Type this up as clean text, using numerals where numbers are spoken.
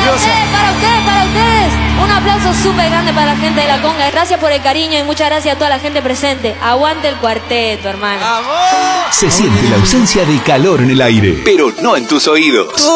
maravillosa. Para ustedes. Un aplauso súper grande para la gente de La Conga. Gracias por el cariño y muchas gracias a toda la gente presente. Aguante el cuarteto, hermano. Se siente la ausencia de calor en el aire, pero no en tus oídos.